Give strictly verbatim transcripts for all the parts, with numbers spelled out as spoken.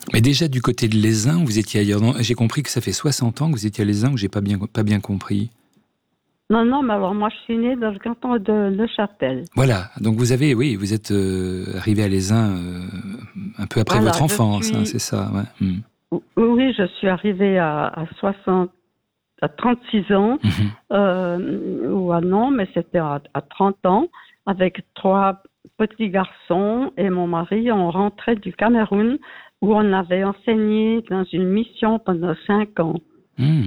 Mais déjà, du côté de l'Aisin, vous étiez ailleurs. Non, j'ai compris que ça fait soixante ans que vous étiez à l'Aisin, ou j'ai pas bien, pas bien compris. Non, non, mais alors moi, je suis née dans le canton de Neuchâtel. Voilà, donc vous avez, oui, vous êtes euh, arrivé à l'Aisin euh, un peu après Voilà, votre je enfance, hein, suis... c'est ça, ouais. Mm. Oui, je suis arrivée à, à soixante, à trente-six ans, Mm-hmm. euh, ou à non, mais c'était à, à trente ans, avec trois petits garçons et mon mari. On rentrait du Cameroun, où on avait enseigné dans une mission pendant cinq ans. Mm.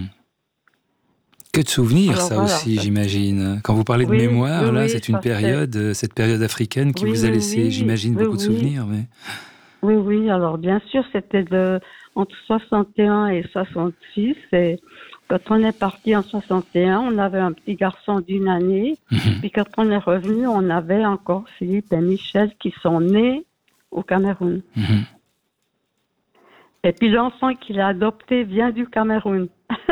Que de souvenirs, Alors ça voilà. aussi, Ça... j'imagine. Quand vous parlez de Oui, oui, mémoire, là, oui, c'est une ça c'est... période, euh, cette période africaine qui Oui, vous a oui, laissé, oui, j'imagine, oui, beaucoup de oui, souvenirs. Mais... oui, oui. Alors bien sûr, c'était de entre soixante et un et soixante-six. Et quand on est parti en soixante et un, on avait un petit garçon d'une année. Mm-hmm. Puis quand on est revenu, on avait encore Philippe et Michel qui sont nés au Cameroun. Mm-hmm. Et puis l'enfant qu'il a adopté vient du Cameroun.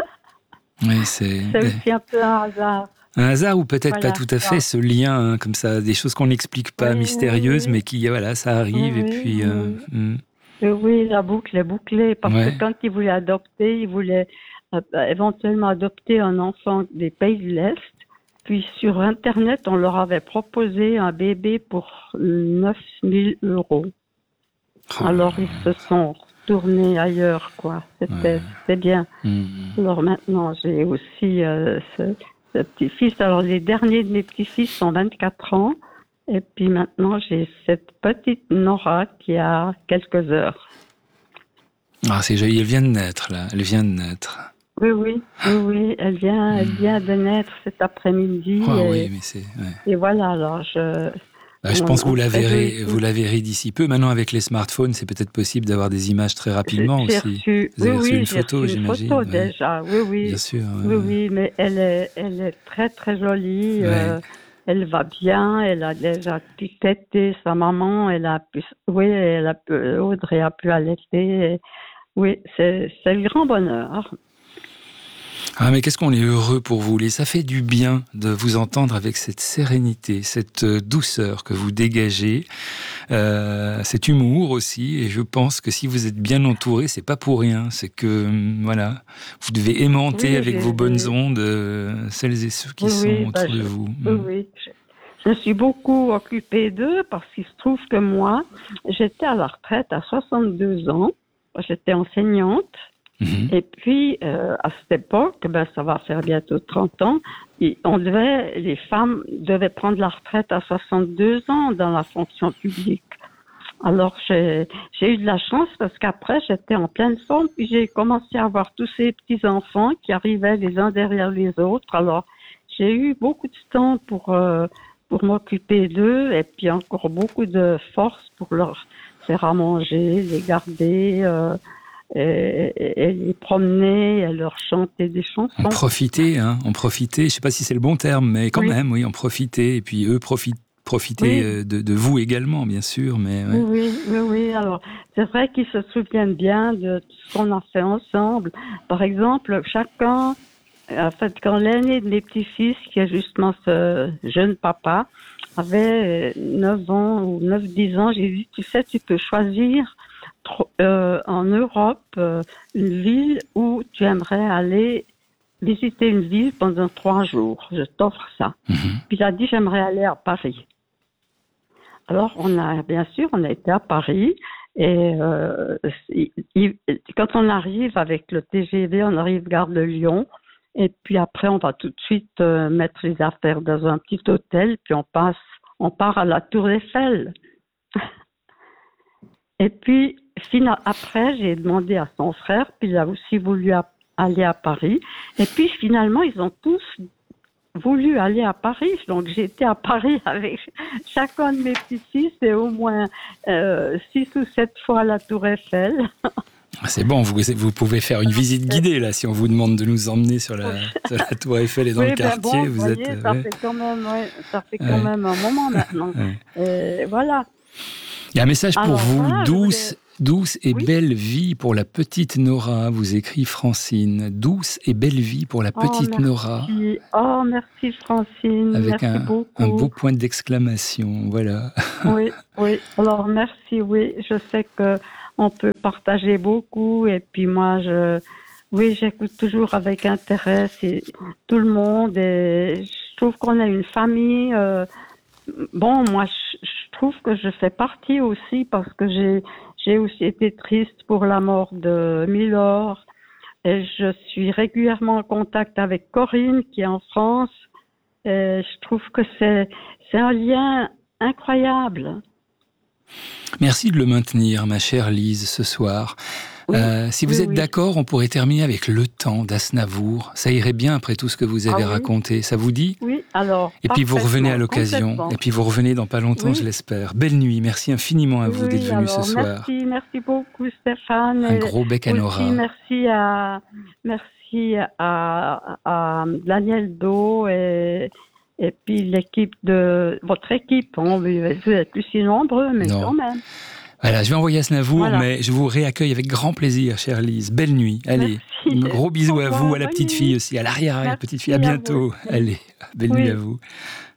Oui, c'est... C'est aussi un peu un hasard. Un hasard ou peut-être Voilà. pas tout à fait, ce lien, hein, comme ça, des choses qu'on n'explique pas, Oui, oui, mystérieuses, oui. mais qui, voilà, ça Oui, arrive, et oui, puis... Euh, oui. mm, Et oui, la boucle est bouclée parce que ouais. quand il voulait adopter, il voulait euh, éventuellement adopter un enfant des pays de l'Est. Puis sur Internet, on leur avait proposé un bébé pour neuf mille euros. Oh. Alors ils se sont retournés ailleurs, quoi. C'était, Ouais. c'était bien. Mm. Alors maintenant, j'ai aussi euh, ce, ce petit-fils. Alors les derniers de mes petits-fils sont vingt-quatre ans. Et puis maintenant, j'ai cette petite Nora qui a quelques heures. Ah, c'est joli, elle vient de naître, là, elle vient de naître. Oui, oui, oui, oui, elle vient, elle vient de naître cet après-midi. Oh, et, oui, mais c'est... Ouais. et voilà, alors je... Bah, je on, pense que vous on la se réjouit verrez, tous. vous la verrez d'ici peu. Maintenant, avec les smartphones, c'est peut-être possible d'avoir des images très rapidement J'ai, j'ai aussi. reçu, Vous oui, avez reçu oui, une j'ai photo, reçu une j'imagine. photo Ouais. déjà. Oui, oui, Bien sûr. oui, Ouais. oui, mais elle est, elle est très, très jolie. Ouais. Euh, elle va bien. Elle a déjà pu téter sa maman. Elle a pu, oui, elle a pu, Audrey a pu allaiter. Et, oui, c'est, c'est le grand bonheur. Ah, mais qu'est-ce qu'on est heureux pour vous. Et ça fait du bien de vous entendre avec cette sérénité, cette douceur que vous dégagez, euh, cet humour aussi. Et je pense que si vous êtes bien entouré, c'est pas pour rien. C'est que, voilà, vous devez aimanter Oui, avec j'ai, vos bonnes j'ai... ondes euh, celles et ceux qui Oui, sont oui, bah autour de je, vous. oui, oui. Je, je me suis beaucoup occupée d'eux parce qu'il se trouve que moi, j'étais à la retraite à soixante-deux ans. J'étais enseignante. Mm-hmm. Et puis, euh, à cette époque, ben, ça va faire bientôt trente ans, et on devait, les femmes devaient prendre la retraite à soixante-deux ans dans la fonction publique. Alors, j'ai, j'ai eu de la chance parce qu'après, j'étais en pleine forme, puis j'ai commencé à avoir tous ces petits-enfants qui arrivaient les uns derrière les autres. Alors, j'ai eu beaucoup de temps pour, euh, pour m'occuper d'eux et puis encore beaucoup de force pour leur faire à manger, les garder, euh, et, et, et les promener, et leur chanter des chansons. En profiter, hein, en profiter. Je ne sais pas si c'est le bon terme, mais quand oui. même, oui, en profiter. Et puis eux profitent. Profiter oui. de, de vous également, bien sûr, mais ouais. Oui, oui, oui. Alors, c'est vrai qu'ils se souviennent bien de tout ce qu'on a fait ensemble. Par exemple, chacun, en fait, quand l'aîné de mes petits-fils, qui est justement ce jeune papa, avait neuf ans ou neuf dix ans, j'ai dit, tu sais, tu peux choisir euh, en Europe euh, une ville où tu aimerais aller visiter une ville pendant trois jours. Je t'offre ça. Mm-hmm. Puis il a dit, j'aimerais aller à Paris. Alors, on a, bien sûr, on a été à Paris et euh, il, quand on arrive avec le T G V, on arrive gare de Lyon et puis après, on va tout de suite euh, mettre les affaires dans un petit hôtel puis on passe, on part à la Tour Eiffel. Et puis, final, après, j'ai demandé à son frère, puis il a aussi voulu a, aller à Paris. Et puis, finalement, ils ont tous voulu aller à Paris. Donc, j'ai été à Paris avec chacun de mes petits-fils et au moins euh, six ou sept fois à la Tour Eiffel. C'est bon, vous, vous pouvez faire une visite guidée, là, si on vous demande de nous emmener sur la, sur la Tour Eiffel et dans oui, le quartier. Ben bon, vous voyez, êtes, ça ouais. fait quand même, ouais, ça fait quand ouais. même un moment maintenant. ouais. Et voilà. Il y a un message pour Alors, vous, voilà, douce, voulais... douce et oui. belle vie pour la petite Nora, vous écrit Francine. Douce et belle vie pour la petite oh, merci. Nora. Oh, merci Francine, avec merci un, beaucoup. un beau point d'exclamation, voilà. Oui, oui. Alors merci, oui. Je sais que on peut partager beaucoup. Et puis moi, je, oui, j'écoute toujours avec intérêt c'est, tout le monde. Et je trouve qu'on est une famille. Euh, bon, moi, je, je trouve que je fais partie aussi parce que j'ai, j'ai aussi été triste pour la mort de Milor. Et je suis régulièrement en contact avec Corinne qui est en France. Et je trouve que c'est, c'est un lien incroyable. Merci de le maintenir, ma chère Lise, ce soir. Oui, euh, si vous oui, êtes oui. d'accord, on pourrait terminer avec Le Temps d'Aznavour. Ça irait bien après tout ce que vous avez Ah oui. raconté. Ça vous dit ? Oui, alors. Et puis vous revenez à parfaitement, l'occasion. complètement. Et puis vous revenez dans pas longtemps, Oui. je l'espère. Belle nuit. Merci infiniment à vous Oui, d'être venu alors, ce soir. Merci, merci beaucoup Stéphane. Un Et gros bec à aussi Nora. merci à, merci à, à Daniel Do et, et puis l'équipe de votre équipe. Hein, vous êtes plus si nombreux, mais Non. quand même. Voilà, je vais envoyer Aznavour, Voilà. mais je vous réaccueille avec grand plaisir, chère Lise. Belle nuit. Allez, Merci. un gros bisou Au à revoir, vous, à la bonne petite nuit. fille aussi, à l'arrière-arrière petite fille. À Merci à bientôt. vous aussi. Allez, belle Oui. nuit à vous.